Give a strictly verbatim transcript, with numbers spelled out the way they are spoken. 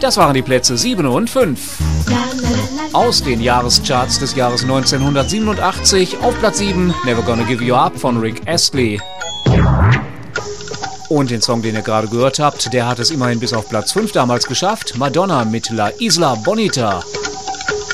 Das waren die Plätze sieben und fünf. Aus den Jahrescharts des Jahres neunzehnhundertsiebenundachtzig auf Platz sieben Never Gonna Give You Up von Rick Astley. Und den Song, den ihr gerade gehört habt, der hat es immerhin bis auf Platz fünf damals geschafft. Madonna mit La Isla Bonita.